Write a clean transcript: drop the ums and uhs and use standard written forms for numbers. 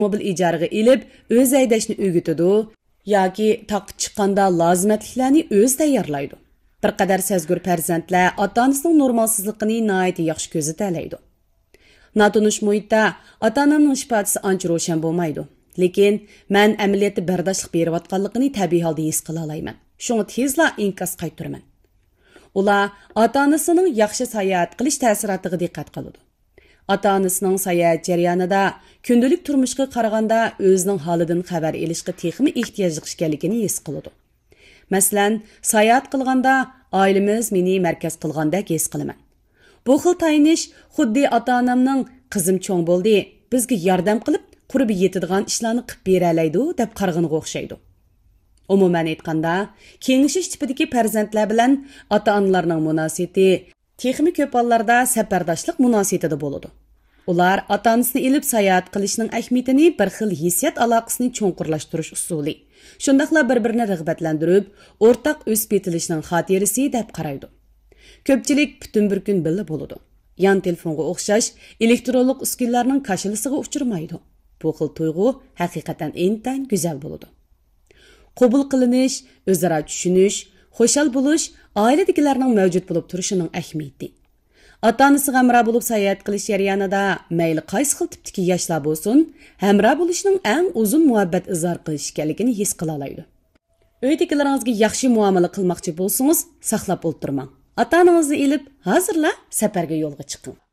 mobil ijaraga ilib, o'z haydashni o'rgatadi yoki taqib chiqqanda lozimatliklarni o'z tayyorlaydi. Bir qadar sezgur farzandlar ota-onasining normalsizligini nihoyatda yaxshi ko'zatalaydi. Natunish muhitda ota-onaning ifodasi ancha ro'shan bo'lmaydi. Lekin men amaliyotda bardoshlik berayotganligini tabiiy holda his qila olaman. Shunga tezla inkos qaytaraman. Ular ota-onasining yaxshi sayohat qilish ta'siriga diqqat qiladi. Ota-onasining sayohat jarayonida kundalik turmushga qaraganda o'zining holidan xabar olishga texmi ehtiyojli ekanligini his qiladi. Masalan, sayohat qilganda oilamiz meni markaz qilgandek his qilaman. Bu xil tayinish xuddi ota-onamning qizim cho'ng bo'ldi, bizga yordam qilib, qurib yetadigan ishlarni qilib beralaydi deb qarg'iniga o'xshaydi. Umuman aytganda, kengishish tipidagi farzandlar bilan ota-onalarning munosabati texmi ko'p hollarda safardoshlik munosabatida bo'ladi. Ular ota-onasini ilib sayohat qilishning ahamiyatini bir xil hissiyat aloqasini cho'nqurlashtirish usuli. Shundaqla bir-birini rag'batlantirib, o'rtaq o'sib yetilishning xotirasi deb qaraydi. Ko'pchilik butun bir kun birga bo'ladi. Yan telefonga o'xshash elektronlik uskunalarning kashilisiga uchirmaydi. Bu xil tuyg'u haqiqatan intan go'zal bo'ladi. Qabul qilinish, o'zaro tushunish, xo'shal bo'lish oiladagilarning mavjud bo'lib turishining ahamiyati. Ota-onasiga hamroh bo'lib sayohat qilish jarayonida mayli qaysi xil tipdagi yoshlar bo'lsin, hamroh bo'lishning eng uzun muhabbat izhor qilish ekanligini his qila oladi. Uydagilaringizga yaxshi muomala qilmoqchi bo'lsangiz, saqlab o'ltirmang. Ota-onangizni ilib, hozirla safarga yo'lga chiqing.